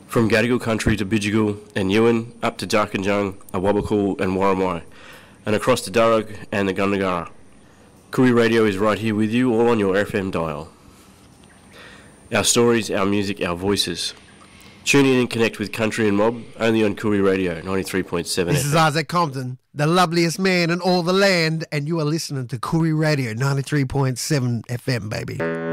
From Gadigal country to Bidjigal and Ewan, up to Jarkanjung, Awabakal and Warramai, and across to Darug and the Gundagara. Koori Radio is right here with you, all on your FM dial. Our stories, our music, our voices. Tune in and connect with Country and Mob, only on Koori Radio 93.7 This is Isaac Compton, the loveliest man in all the land, and you are listening to Koori Radio 93.7 FM, baby.